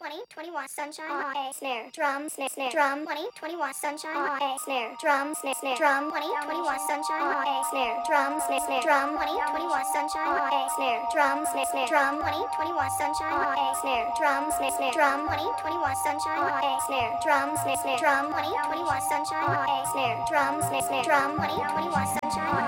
20, 21, sunshine, a snare, drum, snare, drum, 20, 21, sunshine, a snare, drum, snare, drum, 20, 21, sunshine, a snare, drum, snare, drum, 20, 21, sunshine, a snare, drum, snare, drum, 20, 21, sunshine, a snare, drum, snare, drum, 20, 21, sunshine, a snare, drum, snare, drum, 20, 21, sunshine, a snare, drum, snare, drum, 20, 21, sunshine.